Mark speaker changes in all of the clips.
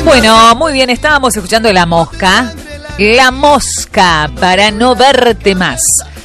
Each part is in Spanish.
Speaker 1: Bueno, muy bien, estábamos escuchando La Mosca. La Mosca, para no verte más.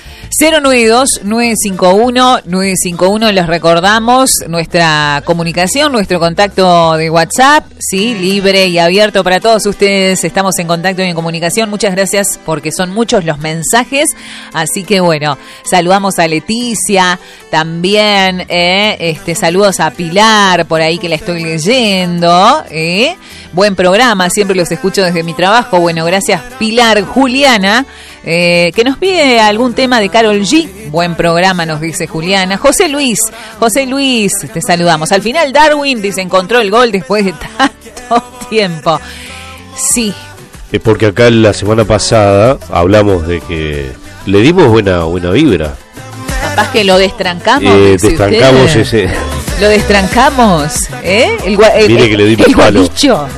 Speaker 1: 092-951-951, les recordamos nuestra comunicación, nuestro contacto de WhatsApp, sí, libre y abierto para todos ustedes. Estamos en contacto y en comunicación. Muchas gracias porque son muchos los mensajes. Así que bueno, saludamos a Leticia también, saludos a Pilar por ahí que la estoy leyendo. Buen programa, siempre los escucho desde mi trabajo. Bueno, gracias Pilar. Juliana, que nos pide algún tema de Karol G. Buen programa, nos dice Juliana. José Luis, te saludamos. Al final Darwin dice, encontró el gol después de tanto tiempo. Sí.
Speaker 2: Es porque acá la semana pasada hablamos de que le dimos buena vibra.
Speaker 1: Capaz que lo destrancamos.
Speaker 2: Destrancamos ese...
Speaker 1: Lo destrancamos,
Speaker 2: Mire que le dimos
Speaker 1: el
Speaker 2: palo.
Speaker 1: Gualicho.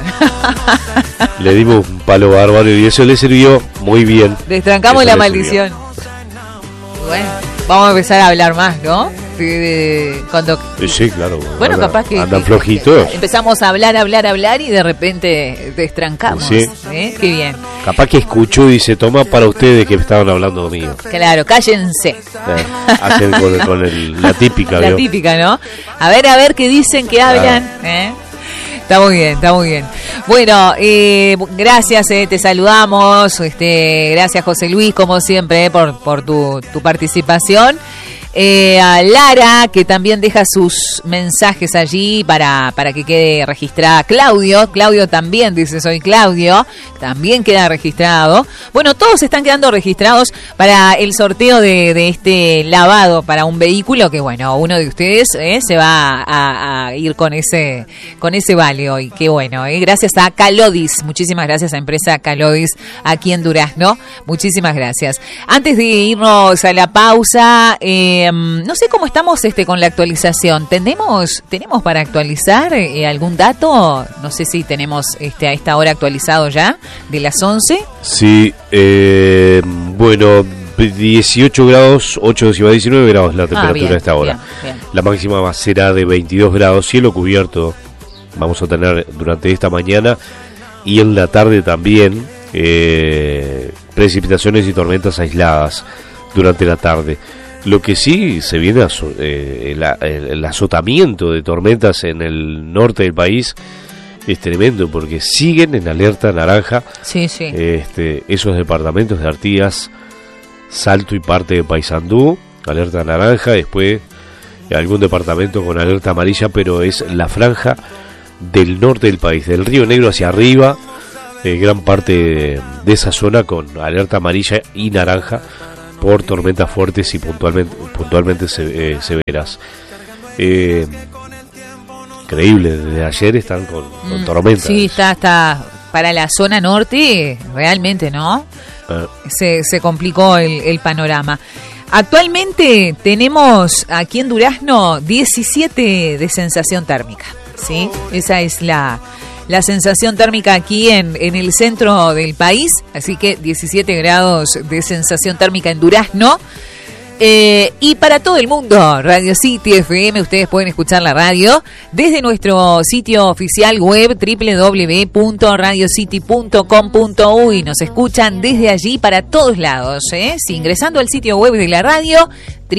Speaker 2: Le dimos un palo bárbaro y eso le sirvió muy bien.
Speaker 1: Destrancamos la maldición. Bueno, vamos a empezar a hablar más, ¿no? Cuando...
Speaker 2: Sí, claro.
Speaker 1: Bueno, capaz que
Speaker 2: andan flojitos.
Speaker 1: Empezamos a hablar y de repente destrancamos.
Speaker 2: Sí.
Speaker 1: Qué bien.
Speaker 2: Capaz que escuchó y dice, toma para ustedes que estaban hablando mío.
Speaker 1: Claro, cállense.
Speaker 2: Hacen con la típica,
Speaker 1: La típica, ¿no? A ver qué dicen, qué hablan. Está muy bien. Bueno, gracias, te saludamos. Gracias, José Luis, como siempre, por tu participación. A Lara, que también deja sus mensajes allí para que quede registrada. Claudio también dice, soy Claudio, también queda registrado. Bueno, todos están quedando registrados para el sorteo de este lavado para un vehículo, que bueno, uno de ustedes se va a ir con ese vale hoy. Qué bueno, gracias a Calodis, muchísimas gracias a empresa Calodis aquí en Durazno, muchísimas gracias. Antes de irnos a la pausa, no sé cómo estamos con la actualización. ¿Tenemos para actualizar algún dato? No sé si tenemos a esta hora actualizado ya, de las 11.
Speaker 2: Sí, bueno, 18 grados, 8 décimas, 19 grados la temperatura a esta hora. Bien. La máxima será de 22 grados, cielo cubierto. Vamos a tener durante esta mañana y en la tarde también precipitaciones y tormentas aisladas durante la tarde. Lo que sí se viene el azotamiento de tormentas en el norte del país es tremendo porque siguen en alerta naranja.
Speaker 1: Sí.
Speaker 2: Esos departamentos de Artigas, Salto y parte de Paysandú, alerta naranja. Después algún departamento con alerta amarilla, pero es la franja del norte del país, del Río Negro hacia arriba, gran parte de esa zona con alerta amarilla y naranja por tormentas fuertes y puntualmente severas. Increíble, desde ayer están con tormentas.
Speaker 1: Sí, está para la zona norte, realmente, ¿no? Se complicó el panorama. Actualmente tenemos aquí en Durazno 17 de sensación térmica, ¿sí? Esa es la sensación térmica aquí en el centro del país, así que 17 grados de sensación térmica en Durazno. Y para todo el mundo, Radio City FM, ustedes pueden escuchar la radio desde nuestro sitio oficial web www.radiocity.com.uy. Nos escuchan desde allí para todos lados, Si ingresando al sitio web de la radio,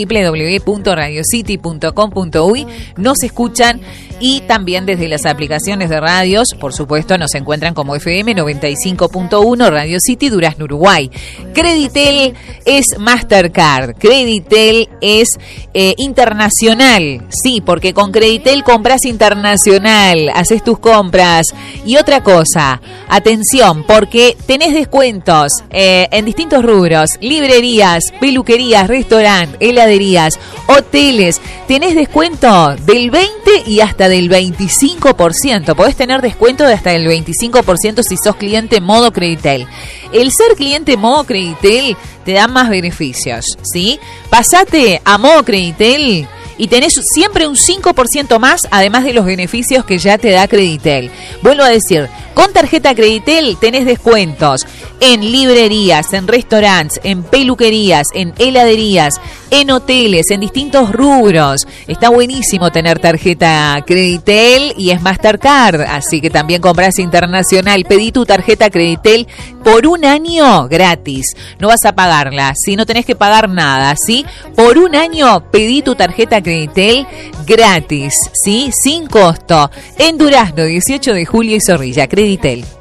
Speaker 1: www.radiocity.com.uy, nos escuchan, y también desde las aplicaciones de radios, por supuesto, nos encuentran como FM 95.1 Radio City Durazno, Uruguay. Creditel es Mastercard, Creditel es internacional, sí, porque con Creditel compras internacional, haces tus compras. Y otra cosa, atención, porque tenés descuentos en distintos rubros, librerías, peluquerías, restaurantes, heladerías, hoteles. Tenés descuento del 20 y hasta del 25%. Podés tener descuento de hasta el 25% si sos cliente modo Creditel. El ser cliente modo Creditel te da más beneficios, ¿sí? Pasate a modo Creditel y tenés siempre un 5% más, además de los beneficios que ya te da Creditel. Vuelvo a decir, Con tarjeta Creditel tenés descuentos en librerías, en restaurantes, en peluquerías, en heladerías, en hoteles, en distintos rubros. Está buenísimo tener tarjeta Creditel y es Mastercard, así que también compras internacional. Pedí tu tarjeta Creditel por un año gratis. No vas a pagarla, ¿sí? No tenés que pagar nada, ¿sí? Por un año pedí tu tarjeta Creditel gratis, ¿sí? Sin costo. En Durazno, 18 de julio y Zorrilla, Creditel.